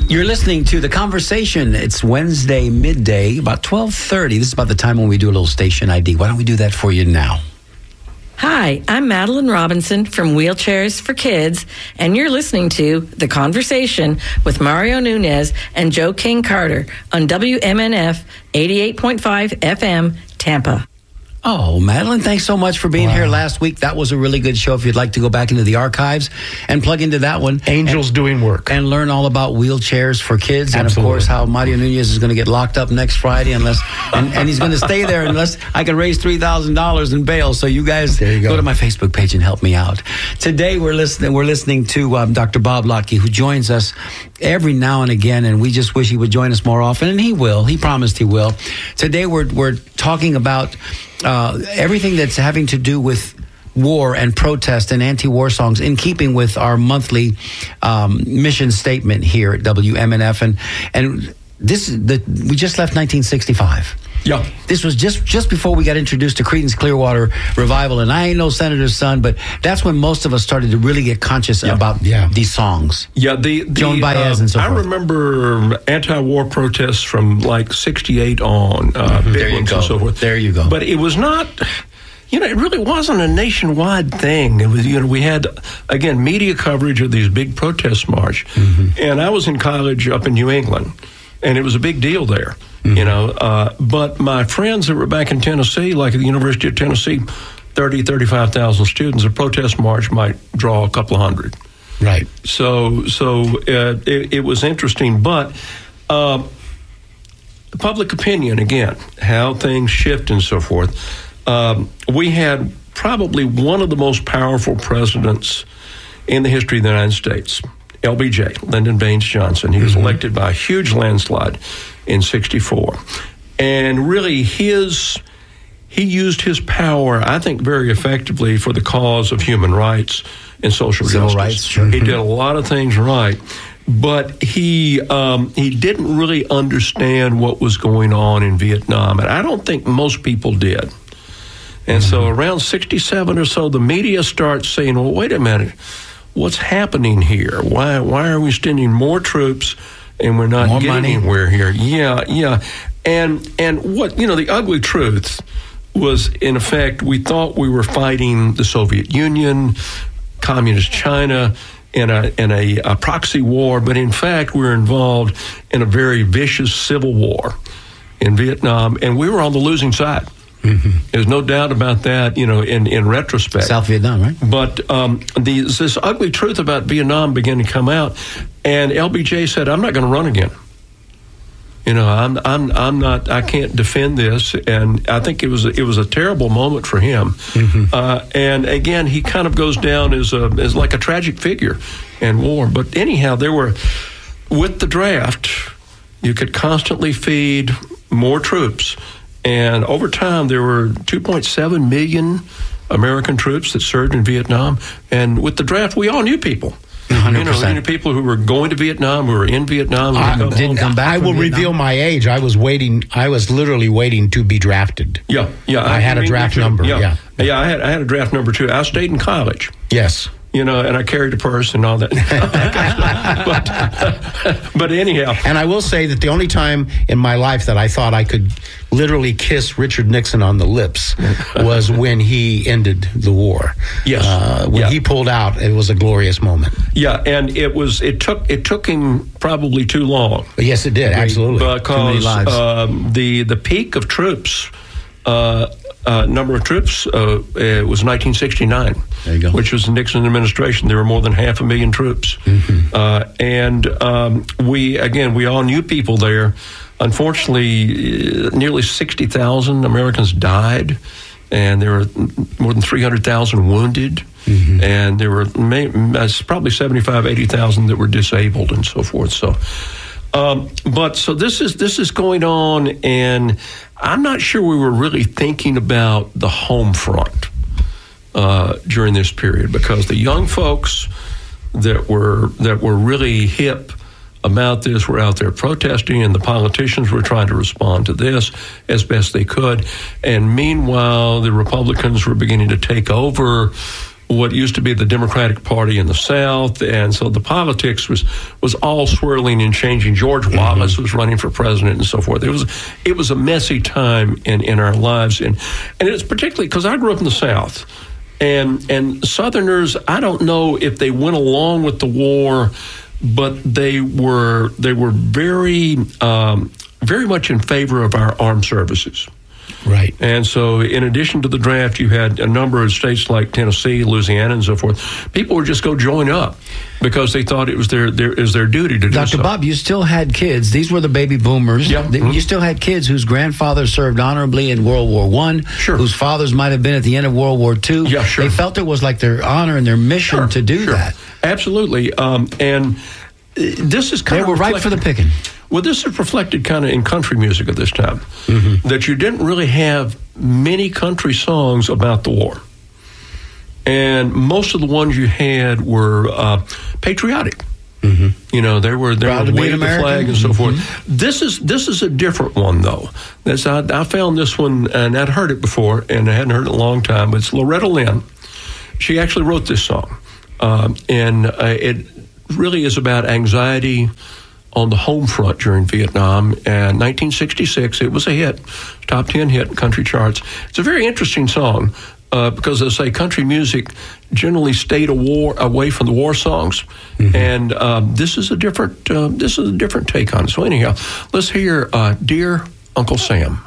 You're listening to The Conversation. It's Wednesday midday, about 12:30. This is about the time when we do a little station ID. Why don't we do that for you now? Hi, I'm Madeline Robinson from Wheelchairs for Kids, and you're listening to The Conversation with Mario Nunez and Joe King Carter on WMNF 88.5 FM, Tampa. Oh, Madeline, thanks so much for being here last week. That was a really good show. If you'd like to go back into the archives and plug into that one. Angels doing work. And learn all about wheelchairs for kids. Absolutely. And, of course, how Mario Nunez is going to get locked up next Friday unless, and he's going to stay there unless I can raise $3,000 in bail. So you guys go to my Facebook page and help me out. Today we're listening to Dr. Bob Lotke, who joins us every now and again, and we just wish he would join us more often, and he will. He promised he will. Today we're talking about everything that's having to do with war and protest and anti-war songs, in keeping with our monthly mission statement here at WMNF. And this we just left 1965. Yeah. This was just before we got introduced to Creedence Clearwater Revival, and I ain't no senator's son, but that's when most of us started to really get conscious about these songs. Yeah, the Joan Baez and so forth. I remember anti-war protests from like 68 on, big ones and so forth. There you go. But it was not, it really wasn't a nationwide thing. It was, we had, again, media coverage of these big protest march. Mm-hmm. And I was in college up in New England, and it was a big deal there. But my friends that were back in Tennessee, like at the University of Tennessee, 35,000 students, a protest march might draw a couple of hundred. Right. So it was interesting. But public opinion, again, how things shift and so forth. We had probably one of the most powerful presidents in the history of the United States, LBJ, Lyndon Baines Johnson. He was elected by a huge landslide in 64. And really he used his power, I think, very effectively for the cause of human rights and social justice. Rights, sure. He did a lot of things right, but he didn't really understand what was going on in Vietnam, and I don't think most people did. And so around 67 or so, the media starts saying, well, wait a minute, what's happening here? Why are we sending more troops and we're not getting anywhere here? Yeah. And what, the ugly truth was, in effect, we thought we were fighting the Soviet Union, communist China, in a proxy war, but in fact we were involved in a very vicious civil war in Vietnam, and we were on the losing side. Mm-hmm. There's no doubt about that, in retrospect. South Vietnam, right? But this ugly truth about Vietnam began to come out, and LBJ said, "I'm not going to run again. I'm not. I can't defend this." And I think it was a terrible moment for him. Mm-hmm. And again, he kind of goes down as like a tragic figure in war. But anyhow, with the draft, you could constantly feed more troops. And over time, there were 2.7 million American troops that served in Vietnam. And with the draft, we all knew people. 100%. We knew people who were going to Vietnam, who were in Vietnam. Didn't come back. I will reveal my age. I was literally waiting to be drafted. Yeah. I had a draft number. Yeah. I had a draft number too. I stayed in college. Yes. And I carried a purse and all that. but anyhow. And I will say that the only time in my life that I thought I could literally kiss Richard Nixon on the lips was when he ended the war. Yes. When he pulled out, it was a glorious moment. Yeah, and it took him probably too long. Yes, it did, absolutely. Because the peak of troops, number of troops, it was 1969. There you go. Which was the Nixon administration. There were more than 500,000 troops. Mm-hmm. And we all knew people there. Unfortunately, nearly 60,000 Americans died, and there were more than 300,000 wounded. Mm-hmm. And there were probably 75,000, 80,000 that were disabled and so forth. So, so this is going on, and I'm not sure we were really thinking about the home front during this period, because the young folks that were really hip about this were out there protesting, and the politicians were trying to respond to this as best they could. And meanwhile, the Republicans were beginning to take over what used to be the Democratic Party in the South, and so the politics was all swirling and changing. George Wallace was running for president and so forth. It was a messy time in our lives, and it's particularly because I grew up in the South, and Southerners, I don't know if they went along with the war, but they were very very much in favor of our armed services. Right. And so in addition to the draft, you had a number of states like Tennessee, Louisiana, and so forth. People would just go join up because they thought it was their duty to do so. Dr. Bob, you still had kids. These were the baby boomers. Yep. You still had kids whose grandfathers served honorably in World War I, Sure. whose fathers might have been at the end of World War II. Yeah, sure. They felt it was like their honor and their mission to do that. Absolutely. And this is kind They of were ripe for the picking. Well, this is reflected kind of in country music at this time, that you didn't really have many country songs about the war. And most of the ones you had were patriotic. You know, they were waving the flag and so forth. This is a different one, though. I found this one, and I'd heard it before, and I hadn't heard it in a long time, but it's Loretta Lynn. She actually wrote this song, and it really is about anxiety on the home front during Vietnam. And 1966, it was a hit, top 10 hit in country charts. It's a very interesting song because, as I say, country music generally stayed away from the war songs, and this is a different take on it. So anyhow, let's hear "Dear Uncle Sam."